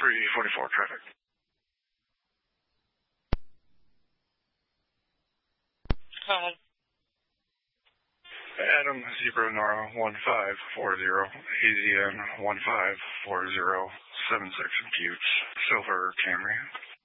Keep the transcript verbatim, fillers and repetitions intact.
three forty-four traffic. Hi. Adam, Zebra, Nora, one five four zero, A Z N, one five four zero seven six, Buttes, Silver, Camry.